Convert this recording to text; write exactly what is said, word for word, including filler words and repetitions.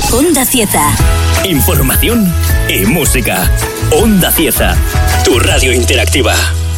Onda Cieza. Información y música. Onda Cieza, tu radio interactiva.